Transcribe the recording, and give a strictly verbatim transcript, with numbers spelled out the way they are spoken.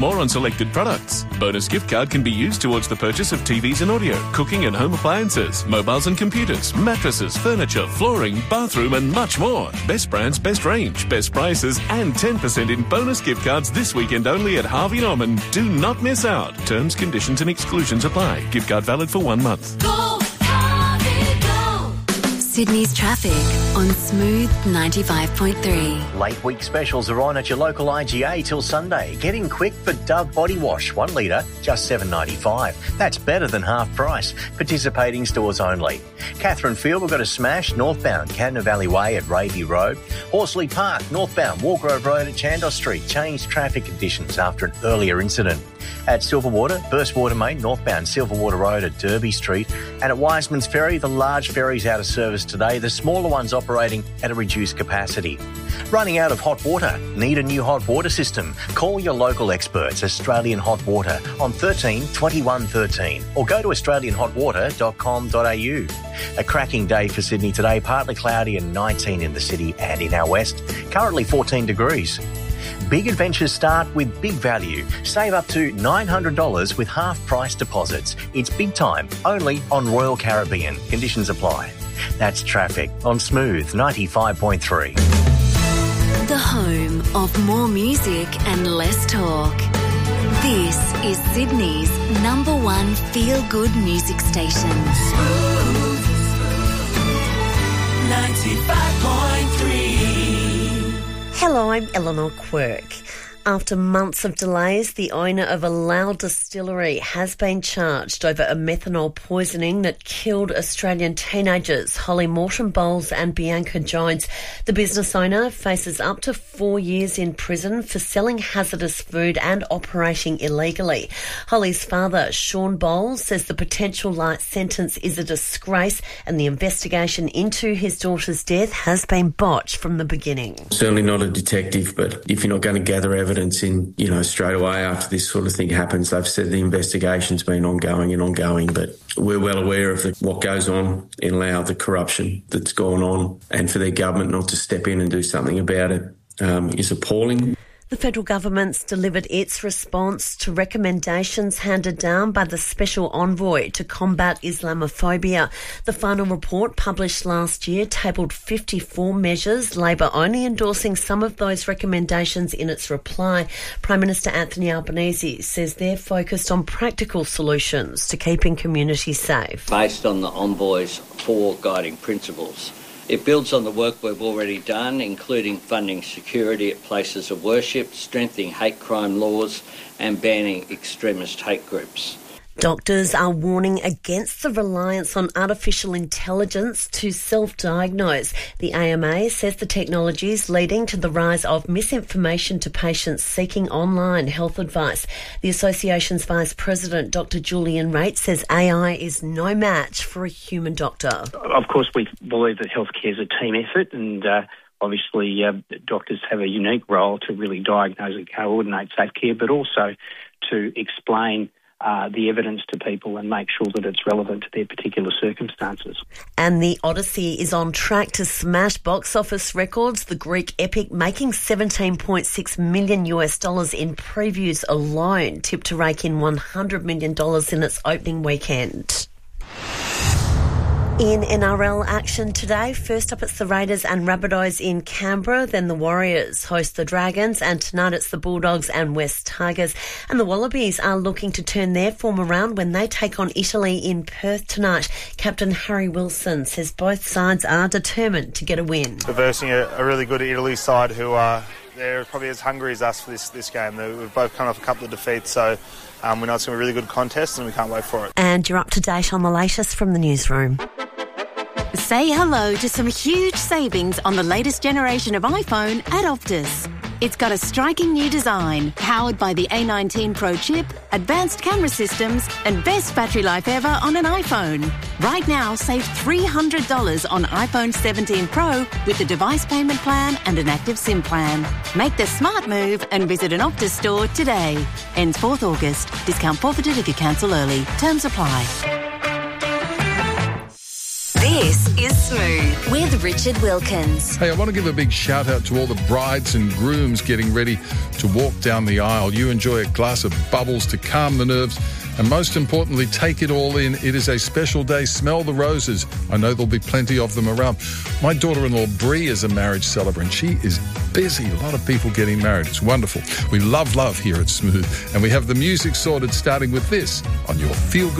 more on selected products. Bonus gift card can be used towards the purchase of T Vs and audio, cooking and home appliances, mobiles and computers, mattresses, furniture, flooring, bathroom and much more. Best brands, best range, best prices and ten percent in bonus gift cards this weekend only at Harvey Norman. Do not miss out. Terms, conditions and exclusions apply. Gift card valid for one month. Go, Harvey, go. Sydney's traffic on Smooth ninety-five point three. Late week specials are on at your local I G A till Sunday. Get in quick for Dove Body Wash, one litre, just seven dollars ninety-five. That's better than half price. Participating stores only. Catherine Field, we've got a smash northbound Cadna Valley Way at Ravey Road. Horsley Park, northbound Walgrove Road at Chandos Street. Changed traffic conditions after an earlier incident. At Silverwater, burst water main northbound Silverwater Road at Derby Street. And at Wiseman's Ferry, the large ferry's out of service today. The smaller one's operating at a reduced capacity. Running out of hot water? Need a new hot water system? Call your local experts, Australian Hot Water, on thirteen twenty-one thirteen or go to australian hot water dot com dot a u. A cracking day for Sydney today, partly cloudy and nineteen in the city and in our west. Currently fourteen degrees. Big adventures start with big value. Save up to nine hundred dollars with half-price deposits. It's big time, only on Royal Caribbean. Conditions apply. That's traffic on Smooth ninety-five point three. The home of more music and less talk. This is Sydney's number one feel-good music station. Smooth ninety-five point three. Hello, I'm Eleanor Quirk. After months of delays, the owner of a Loud distillery has been charged over a methanol poisoning that killed Australian teenagers Holly Morton Bowles and Bianca Jones. The business owner faces up to four years in prison for selling hazardous food and operating illegally. Holly's father, Sean Bowles, says the potential light sentence is a disgrace and the investigation into his daughter's death has been botched from the beginning. Certainly not a detective, but if you're not going to gather evidence evidence in, you know, straight away after this sort of thing happens. They've said the investigation's been ongoing and ongoing, but we're well aware of the, what goes on in Laos, the corruption that's gone on, and for their government not to step in and do something about it um, is appalling. The federal government's delivered its response to recommendations handed down by the Special Envoy to combat Islamophobia. The final report, published last year, tabled fifty-four measures, Labor only endorsing some of those recommendations in its reply. Prime Minister Anthony Albanese says they're focused on practical solutions to keeping communities safe. Based on the Envoy's four guiding principles. It builds on the work we've already done, including funding security at places of worship, strengthening hate crime laws and banning extremist hate groups. Doctors are warning against the reliance on artificial intelligence to self-diagnose. The A M A says the technology is leading to the rise of misinformation to patients seeking online health advice. The association's Vice President, Doctor Julian Raitt, says A I is no match for a human doctor. Of course, we believe that healthcare is a team effort, and uh, obviously uh, doctors have a unique role to really diagnose and coordinate safe care, but also to explain Uh, the evidence to people and make sure that it's relevant to their particular circumstances. And the Odyssey is on track to smash box office records. The Greek epic making seventeen point six million US dollars in previews alone, tipped to rake in one hundred million dollars in its opening weekend. In N R L action today, first up it's the Raiders and Rabbitohs in Canberra, then the Warriors host the Dragons, and tonight it's the Bulldogs and West Tigers. And the Wallabies are looking to turn their form around when they take on Italy in Perth tonight. Captain Harry Wilson says both sides are determined to get a win. We're versing a, a really good Italy side who are they're probably as hungry as us for this, this game. They're, we've both come off a couple of defeats, so um, we know it's going to be a really good contest and we can't wait for it. And you're up to date on the latest from the newsroom. Say hello to some huge savings on the latest generation of iPhone at Optus. It's got a striking new design, powered by the A nineteen Pro chip, advanced camera systems, and best battery life ever on an iPhone. Right now, save three hundred dollars on iPhone seventeen Pro with a device payment plan and an active SIM plan. Make the smart move and visit an Optus store today. Ends fourth August. Discount forfeited if you cancel early. Terms apply. This is Smooth with Richard Wilkins. Hey, I want to give a big shout out to all the brides and grooms getting ready to walk down the aisle. You enjoy a glass of bubbles to calm the nerves, and most importantly, take it all in. It is a special day. Smell the roses. I know there'll be plenty of them around. My daughter-in-law, Bree, is a marriage celebrant. She is busy. A lot of people getting married. It's wonderful. We love love here at Smooth, and we have the music sorted starting with this on your Feel Good